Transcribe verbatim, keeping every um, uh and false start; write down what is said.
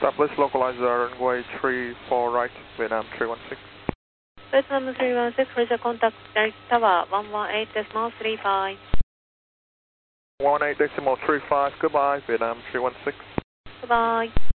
Stop, please localize the runway three four right, Vietnam three one six. Vietnam three one six, Roger, contact direct tower one one eight decimal three five. one one eight decimal three five, goodbye, Vietnam three one six. Goodbye.